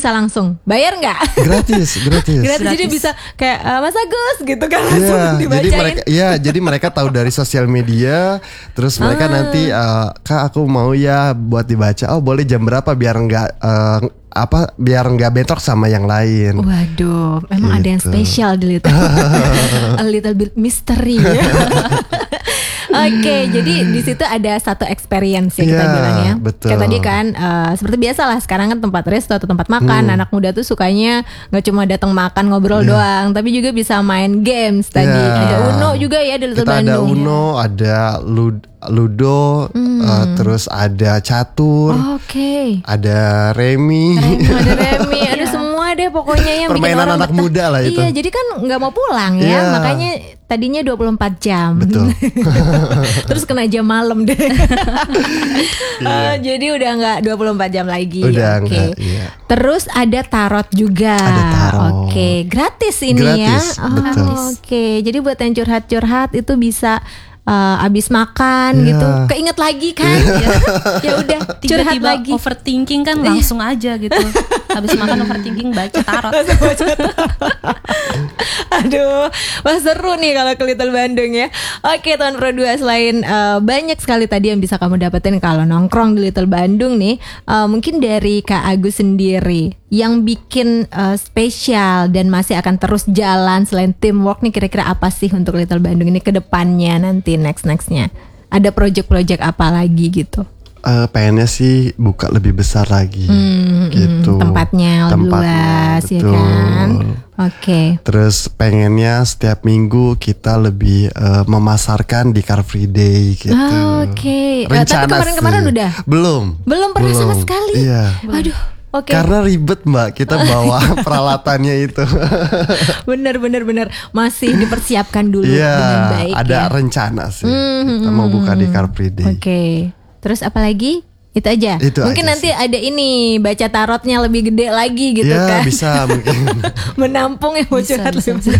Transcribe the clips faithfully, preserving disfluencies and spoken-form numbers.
bisa langsung bayar nggak? Gratis, gratis. gratis. Jadi bisa kayak uh, Mas Agus gitu kan langsung yeah, dibacain. Jadi mereka, ya, jadi mereka tahu dari sosial media, terus mereka ah. nanti, uh, Kak aku mau ya buat dibaca. Oh boleh jam berapa biar nggak uh, apa biar nggak bentrok sama yang lain. Waduh, memang gitu. Ada yang spesial di Little A little bit mystery. Oke, okay, jadi di situ ada satu experience ya kita yeah, bilang ya. Betul. Kayak tadi kan uh, seperti biasa lah sekarang kan tempat resto atau tempat makan, hmm. anak muda tuh sukanya nggak cuma datang makan ngobrol yeah. doang, tapi juga bisa main games tadi. Yeah. Ada Uno juga ya di Little kita Bandung. Ada Uno, ada Lud Ludo, hmm. uh, terus ada catur, oh, oke, okay. ada remi, Remi ada remi, ada semua deh pokoknya yang permainan bikin orang anak betah. Muda lah itu. Iya, jadi kan nggak mau pulang ya, yeah. makanya tadinya dua puluh empat jam. Betul. Terus kena jam malam deh. yeah. uh, jadi udah nggak dua puluh empat jam lagi. Udah Oke. Okay. Iya. Terus ada tarot juga. Ada tarot. Oke, okay. gratis ini gratis, ya. Betul. Oh, Oke, okay. Jadi buat yang curhat-curhat itu bisa Uh, abis makan yeah. gitu keinget lagi kan ya udah curhat tiba-tiba lagi overthinking kan langsung aja gitu abis makan overthinking baca tarot. Aduh, wah seru nih kalau ke Little Bandung ya. Oke teman Pro dua, selain uh, banyak sekali tadi yang bisa kamu dapetin kalau nongkrong di Little Bandung nih, uh, mungkin dari Kak Agus sendiri yang bikin uh, spesial dan masih akan terus jalan selain teamwork nih, kira-kira apa sih untuk Little Bandung ini ke depannya nanti next-nextnya? Ada project-project apa lagi gitu? Uh, pengennya sih buka lebih besar lagi, hmm, gitu. Tempatnya lebih luas, ya kan? Oke. Okay. Terus pengennya setiap minggu kita lebih uh, memasarkan di Car Free Day, gitu. Oh, Oke. Okay. Rencana uh, tapi kemarin-kemarin udah? Belum. Belum pernah Belum. sama sekali. Iya. Waduh. Okay. Karena ribet mbak, kita bawa peralatannya itu. Bener bener bener masih dipersiapkan dulu yeah, dengan baik. Ada ya. rencana sih. Mm-hmm. Kita mau buka di Car Free Day. Oke. Okay. Terus apa lagi? Itu aja. Itu mungkin aja nanti sih. ada ini baca tarotnya lebih gede lagi gitu ya, kan? Bisa mungkin. Menampung yang mau curhat lebih banyak.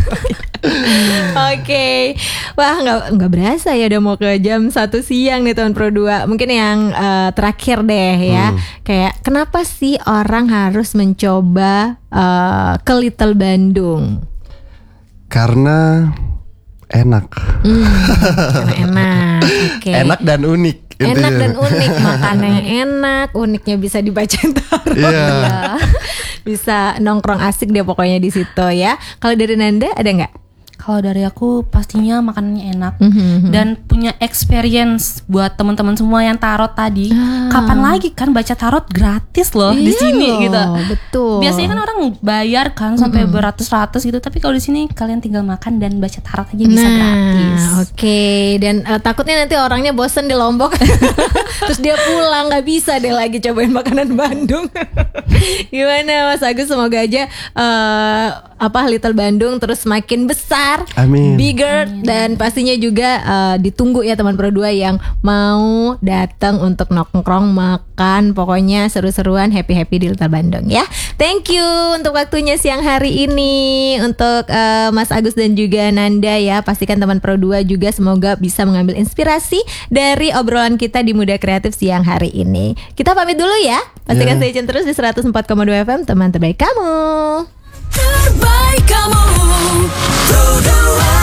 Oke, wah nggak nggak berasa ya udah mau ke jam satu siang nih tahun Pro dua. Mungkin yang uh, terakhir deh ya, hmm. kayak kenapa sih orang harus mencoba uh, ke Little Bandung? Karena enak. Hmm, karena enak. Okay. Enak dan unik. Enak intinya. dan unik, makanannya enak, uniknya bisa dibacain tarot, yeah. bisa nongkrong asik deh pokoknya di situ ya. Kalau dari Nanda ada nggak? Kalau dari aku pastinya makanannya enak mm-hmm. dan punya experience buat teman-teman semua yang tarot tadi. Ah. Kapan lagi kan baca tarot gratis loh iya di sini loh, gitu. Betul. Biasanya kan orang bayar kan sampai mm-hmm. beratus-ratus gitu, tapi kalau di sini kalian tinggal makan dan baca tarot aja bisa nah, gratis. Oke, okay. Dan uh, takutnya nanti orangnya bosen di Lombok, terus dia pulang nggak bisa deh lagi cobain makanan Bandung. Gimana Mas Agus? Semoga aja uh, apa Little Bandung terus makin besar. Amin. Bigger. Amin. Dan pastinya juga uh, ditunggu ya teman Pro dua yang mau datang untuk nongkrong makan, pokoknya seru-seruan, happy-happy di Little Bandung ya. Thank you untuk waktunya siang hari ini untuk uh, Mas Agus dan juga Nanda ya. Pastikan teman Pro dua juga semoga bisa mengambil inspirasi dari obrolan kita di Muda Kreatif siang hari ini. Kita pamit dulu ya. Pastikan yeah. stay tune terus di seratus empat koma dua F M, teman terbaik kamu. Terbaik kamu, Pro dua.